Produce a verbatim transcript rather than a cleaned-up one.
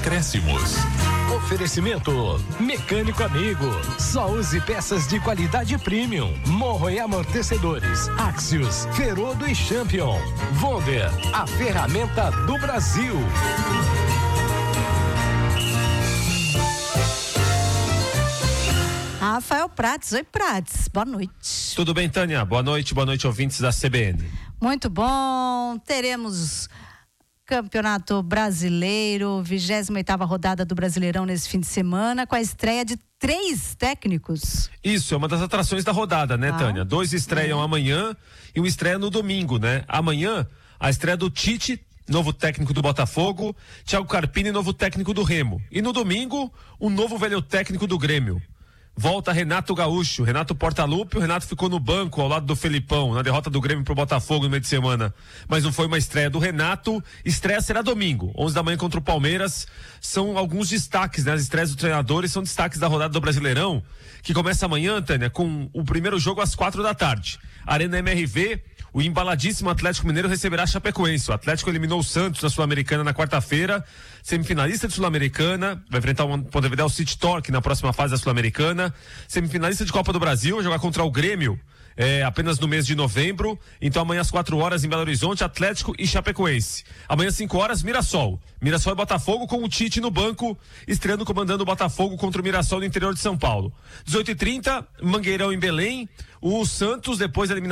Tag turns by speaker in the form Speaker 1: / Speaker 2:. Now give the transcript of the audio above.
Speaker 1: acréscimos. Oferecimento Mecânico Amigo. Só use peças de qualidade premium. Morro e amortecedores. Axios, Ferodo e Champion. Wonder, a ferramenta do Brasil.
Speaker 2: Rafael Prates, oi Prates, boa noite.
Speaker 3: Tudo bem, Tânia? Boa noite, boa noite, ouvintes da C B N.
Speaker 2: Muito bom, teremos Campeonato Brasileiro, vigésima oitava rodada do Brasileirão nesse fim de semana, com a estreia de três técnicos.
Speaker 3: Isso, é uma das atrações da rodada, né, ah, Tânia? Dois estreiam é. amanhã e um estreia no domingo, né? Amanhã, a estreia do Tite, novo técnico do Botafogo, Thiago Carpini, novo técnico do Remo. E no domingo, um novo velho técnico do Grêmio. Volta Renato Gaúcho, Renato Portaluppi, o Renato ficou no banco ao lado do Felipão, na derrota do Grêmio pro Botafogo no meio de semana, mas não foi uma estreia do Renato. Estreia será domingo, onze da manhã contra o Palmeiras. São alguns destaques, né? As estreias dos treinadores são destaques da rodada do Brasileirão, que começa amanhã, Tânia, com o primeiro jogo às quatro da tarde. Arena M R V, o embaladíssimo Atlético Mineiro receberá a Chapecoense. O Atlético eliminou o Santos na Sul-Americana na quarta-feira, semifinalista de Sul-Americana, vai enfrentar o Montevideo City Torque na próxima fase da Sul-Americana, semifinalista de Copa do Brasil, vai jogar contra o Grêmio é, apenas no mês de novembro. Então amanhã às quatro horas em Belo Horizonte, Atlético e Chapecoense. Amanhã às cinco horas, Mirassol. Mirassol e Botafogo com o Tite no banco, estreando comandando o Botafogo contra o Mirassol no interior de São Paulo. dezoito e trinta, Mangueirão em Belém, o Santos depois da eliminação